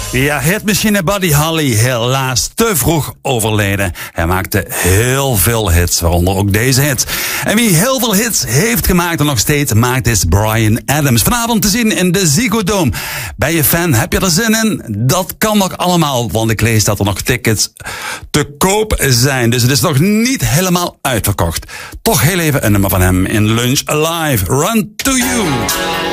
Ja, hitmachine Buddy Holly, helaas te vroeg overleden. Hij maakte heel veel hits, waaronder ook deze hit. En wie heel veel hits heeft gemaakt en nog steeds maakt is Bryan Adams. Vanavond te zien in de Ziggo Dome. Ben je fan? Heb je er zin in? Dat kan nog allemaal, want ik lees dat er nog tickets te koop zijn. Dus het is nog niet helemaal uitverkocht. Toch heel even een nummer van hem in Lunch Alive. Run to You.